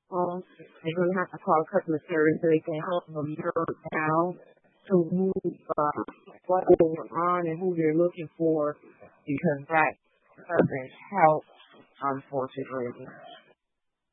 phone. They're going to have to call customer service so they can help them narrow it down to what's going on and who they're looking for, because that doesn't help, unfortunately.